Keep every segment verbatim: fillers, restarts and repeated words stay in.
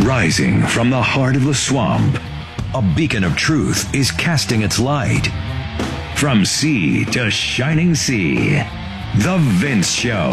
Rising from the heart of the swamp, a beacon of truth is casting its light. From sea to shining sea, The Vince Show.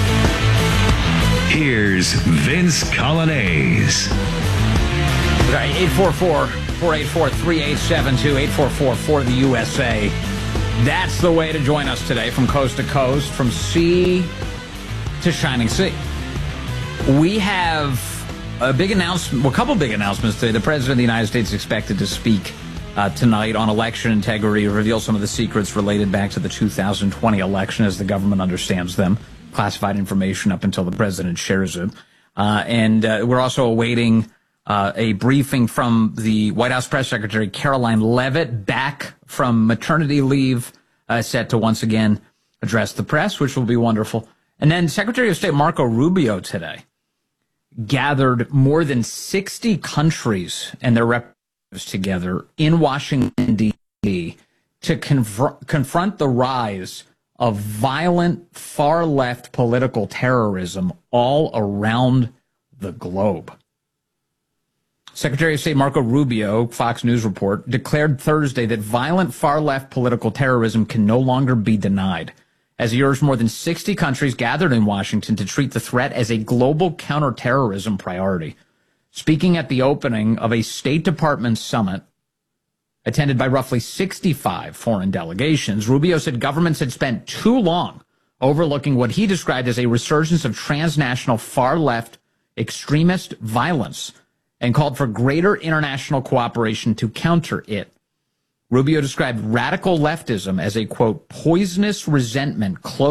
Here's Vince Coglianese. Okay, eight four four, four eight four, three eight seven two, eight four four for the U S A. That's the way to join us today, from coast to coast, from sea to shining sea. We have a big announcement, well, a couple big announcements today. The President of the United States is expected to speak uh, tonight on election integrity, reveal some of the secrets related back to the two thousand twenty election as the government understands them, classified information up until the President shares it. Uh, and uh, we're also awaiting uh, a briefing from the White House Press Secretary Caroline Leavitt, back from maternity leave, uh, set to once again address the press, which will be wonderful. And then Secretary of State Marco Rubio today gathered more than sixty countries and their representatives together in Washington, D C to conf- confront the rise of violent far-left political terrorism all around the globe. Secretary of State Marco Rubio, Fox News report, declared Thursday that violent far-left political terrorism can no longer be denied, as he urged more than sixty countries gathered in Washington to treat the threat as a global counterterrorism priority. Speaking at the opening of a State Department summit attended by roughly sixty-five foreign delegations, Rubio said governments had spent too long overlooking what he described as a resurgence of transnational far-left extremist violence and called for greater international cooperation to counter it. Rubio described radical leftism as a, quote, poisonous resentment close